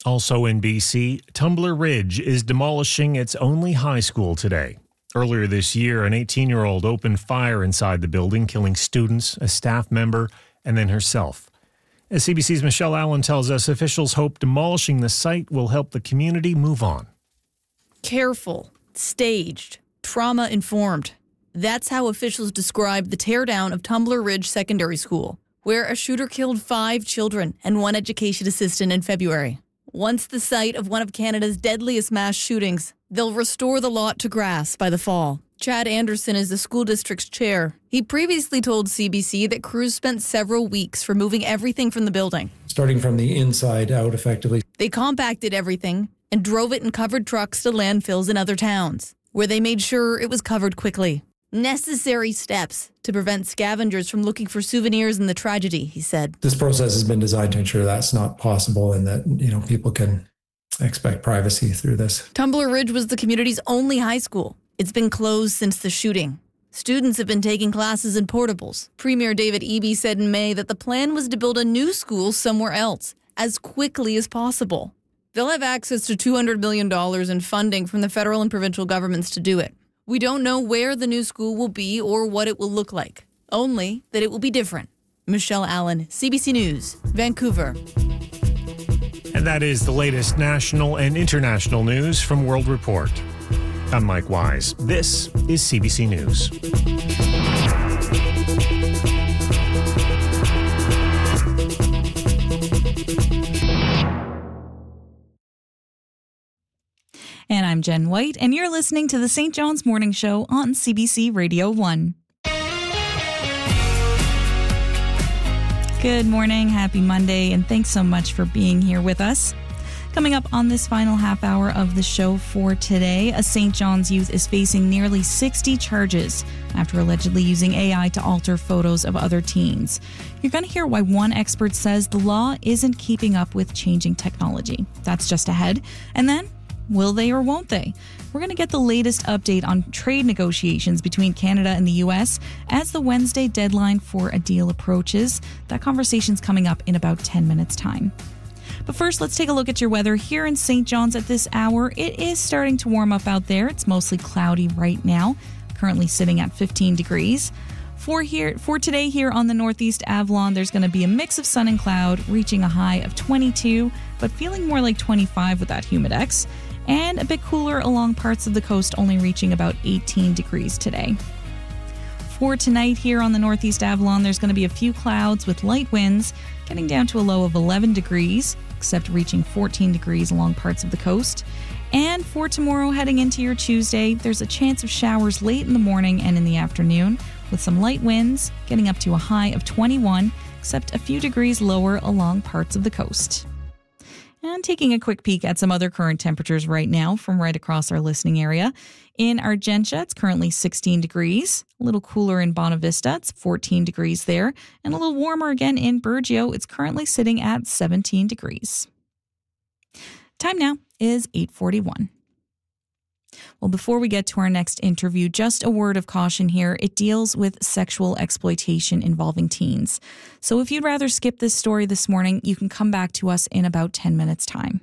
Also in BC, Tumbler Ridge is demolishing its only high school today. Earlier this year, an 18-year-old opened fire inside the building, killing students, a staff member, and then herself. As CBC's Michelle Allen tells us, officials hope demolishing the site will help the community move on. Careful, staged, trauma-informed. That's how officials describe the teardown of Tumbler Ridge Secondary School, where a shooter killed 5 children and 1 education assistant in February. Once the site of one of Canada's deadliest mass shootings, they'll restore the lot to grass by the fall. Chad Anderson is the school district's chair. He previously told CBC that crews spent several weeks removing everything from the building. Starting from the inside out, effectively. They compacted everything and drove it in covered trucks to landfills in other towns, where they made sure it was covered quickly. Necessary steps to prevent scavengers from looking for souvenirs in the tragedy, he said. This process has been designed to ensure that's not possible and that, people can expect privacy through this. Tumbler Ridge was the community's only high school. It's been closed since the shooting. Students have been taking classes in portables. Premier David Eby said in May that the plan was to build a new school somewhere else as quickly as possible. They'll have access to $200 million in funding from the federal and provincial governments to do it. We don't know where the new school will be or what it will look like, only that it will be different. Michelle Allen, CBC News, Vancouver. And that is the latest national and international news from World Report. I'm Mike Wise. This is CBC News. And I'm Jen White, and you're listening to the St. John's Morning Show on CBC Radio 1. Good morning, happy Monday, and thanks so much for being here with us. Coming up on this final half hour of the show for today, a St. John's youth is facing nearly 60 charges after allegedly using AI to alter photos of other teens. You're going to hear why one expert says the law isn't keeping up with changing technology. That's just ahead. And then, will they or won't they? We're going to get the latest update on trade negotiations between Canada and the U.S. as the Wednesday deadline for a deal approaches. That conversation's coming up in about 10 minutes' time. But first, let's take a look at your weather here in St. John's at this hour. It is starting to warm up out there. It's mostly cloudy right now, currently sitting at 15 degrees. For today here on the Northeast Avalon, there's going to be a mix of sun and cloud, reaching a high of 22, but feeling more like 25 with that humidex, and a bit cooler along parts of the coast, only reaching about 18 degrees today. For tonight here on the Northeast Avalon, there's going to be a few clouds with light winds, getting down to a low of 11 degrees, except reaching 14 degrees along parts of the coast. And for tomorrow, heading into your Tuesday, there's a chance of showers late in the morning and in the afternoon, with some light winds, getting up to a high of 21, except a few degrees lower along parts of the coast. And taking a quick peek at some other current temperatures right now from right across our listening area. In Argentia, it's currently 16 degrees. A little cooler in Bonavista, it's 14 degrees there. And a little warmer again in Burgeo, it's currently sitting at 17 degrees. Time now is 8:41. Well, before we get to our next interview, just a word of caution here. It deals with sexual exploitation involving teens. So if you'd rather skip this story this morning, you can come back to us in about 10 minutes' time.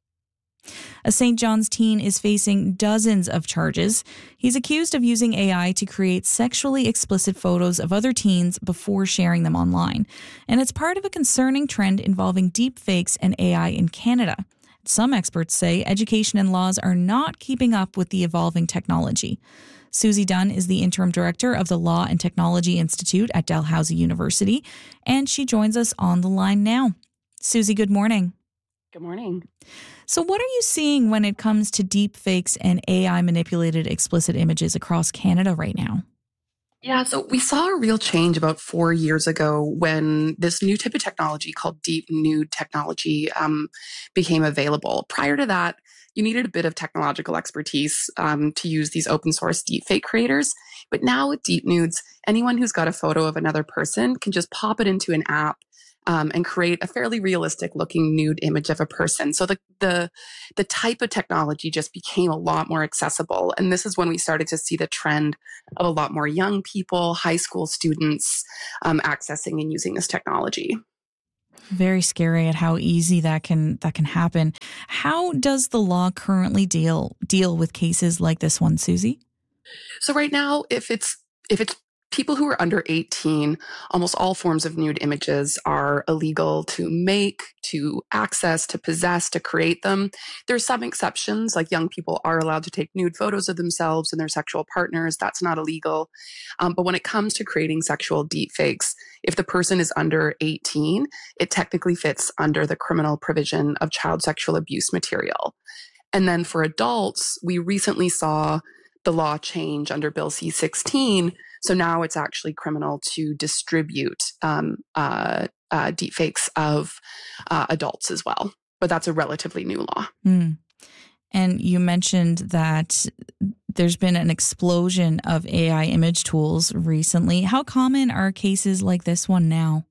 A St. John's teen is facing dozens of charges. He's accused of using AI to create sexually explicit photos of other teens before sharing them online. And it's part of a concerning trend involving deepfakes and AI in Canada. Some experts say education and laws are not keeping up with the evolving technology. Susie Dunn is the interim director of the Law and Technology Institute at Dalhousie University, and she joins us on the line now. Susie, good morning. Good morning. So what are you seeing when it comes to deepfakes and AI-manipulated explicit images across Canada right now? Yeah, so we saw a real change about 4 years ago when this new type of technology called deep nude technology became available. Prior to that, you needed a bit of technological expertise to use these open source deepfake creators. But now with deep nudes, anyone who's got a photo of another person can just pop it into an app and create a fairly realistic looking nude image of a person. So the type of technology just became a lot more accessible. And this is when we started to see the trend of a lot more young people, high school students, accessing and using this technology. Very scary at how easy that can happen. How does the law currently deal with cases like this one, Susie? So right now, if it's people who are under 18, almost all forms of nude images are illegal to make, to access, to possess, to create them. There's some exceptions, like young people are allowed to take nude photos of themselves and their sexual partners. That's not illegal. But when it comes to creating sexual deepfakes, if the person is under 18, it technically fits under the criminal provision of child sexual abuse material. And then for adults, we recently saw the law change under Bill C-16. So now it's actually criminal to distribute deepfakes of adults as well. But that's a relatively new law. Mm. And you mentioned that there's been an explosion of AI image tools recently. How common are cases like this one now?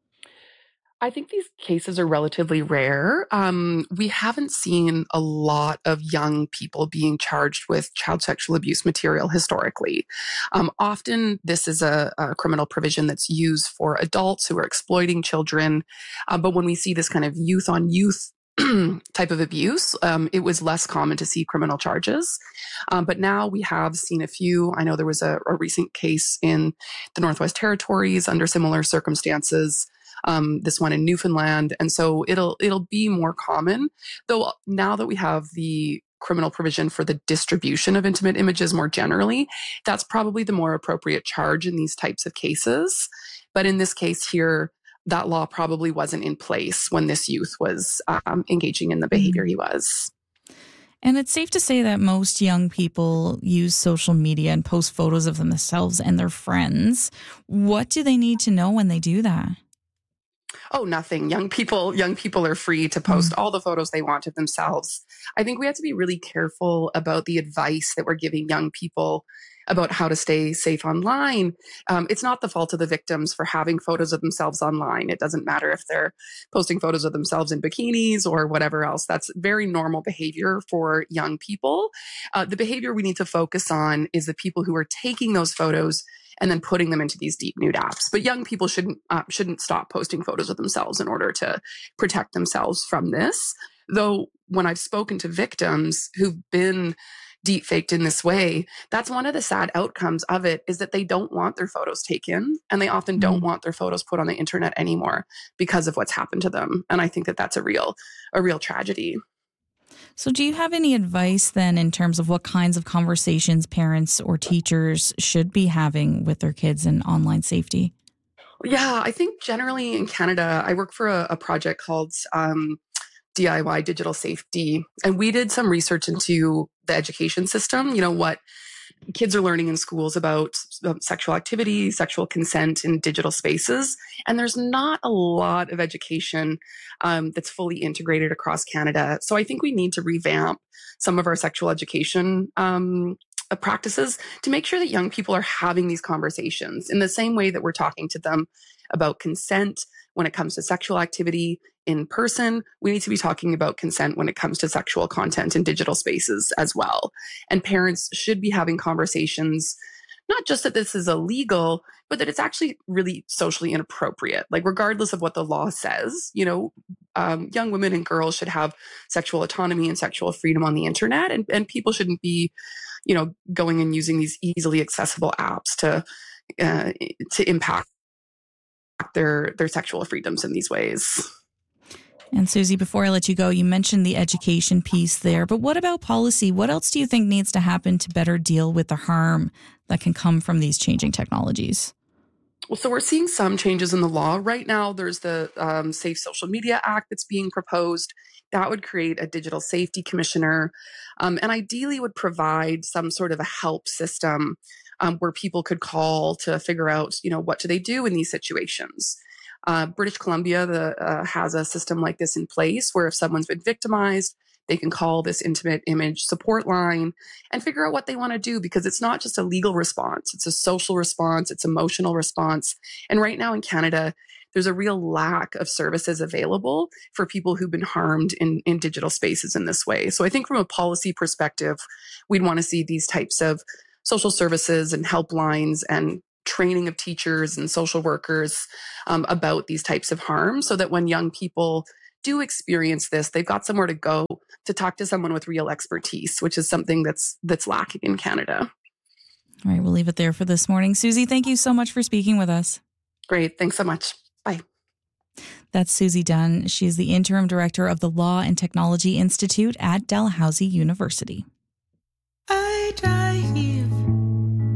I think these cases are relatively rare. We haven't seen a lot of young people being charged with child sexual abuse material historically. Often this is a criminal provision that's used for adults who are exploiting children. But when we see this kind of youth on youth type of abuse, it was less common to see criminal charges. But now we have seen a few. I know there was a recent case in the Northwest Territories under similar circumstances. This one in Newfoundland. And so it'll be more common, though now that we have the criminal provision for the distribution of intimate images more generally, that's probably the more appropriate charge in these types of cases. But in this case here, that law probably wasn't in place when this youth was engaging in the behavior he was. And it's safe to say that most young people use social media and post photos of themselves and their friends. What do they need to know when they do that? Oh, nothing. Young people are free to post all the photos they want of themselves. I think we have to be really careful about the advice that we're giving young people about how to stay safe online. It's not the fault of the victims for having photos of themselves online. It doesn't matter if they're posting photos of themselves in bikinis or whatever else. That's very normal behavior for young people. The behavior we need to focus on is the people who are taking those photos and then putting them into these deep nude apps. But young people shouldn't stop posting photos of themselves in order to protect themselves from this. Though when I've spoken to victims who've been deepfaked in this way, that's one of the sad outcomes of it, is that they don't want their photos taken, and they often don't want their photos put on the internet anymore because of what's happened to them. And I think that that's a real tragedy. So do you have any advice then in terms of what kinds of conversations parents or teachers should be having with their kids in online safety? Yeah, I think generally in Canada, I work for a project called DIY Digital Safety, and we did some research into the education system, what kids are learning in schools about sexual activity, sexual consent in digital spaces. And there's not a lot of education that's fully integrated across Canada. So I think we need to revamp some of our sexual education practices to make sure that young people are having these conversations in the same way that we're talking to them about consent when it comes to sexual activity in person. We need to be talking about consent when it comes to sexual content in digital spaces as well. And parents should be having conversations, not just that this is illegal, but that it's actually really socially inappropriate. Like, regardless of what the law says, young women and girls should have sexual autonomy and sexual freedom on the internet, and people shouldn't be, going and using these easily accessible apps to impact their sexual freedoms in these ways. And Susie, before I let you go, you mentioned the education piece there, but what about policy? What else do you think needs to happen to better deal with the harm that can come from these changing technologies? Well, so we're seeing some changes in the law. Right now, there's the Safe Social Media Act that's being proposed. That would create a digital safety commissioner, and ideally would provide some sort of a help system where people could call to figure out, what do they do in these situations. British Columbia has a system like this in place where if someone's been victimized, they can call this intimate image support line and figure out what they want to do, because it's not just a legal response. It's a social response. It's emotional response. And right now in Canada, there's a real lack of services available for people who've been harmed in digital spaces in this way. So I think from a policy perspective, we'd want to see these types of social services and helplines and training of teachers and social workers about these types of harm, so that when young people do experience this, they've got somewhere to go to talk to someone with real expertise, which is something that's lacking in Canada. All right, we'll leave it there for this morning. Susie, thank you so much for speaking with us. Great. Thanks so much. Bye. That's Susie Dunn. She is the interim director of the Law and Technology Institute at Dalhousie University. I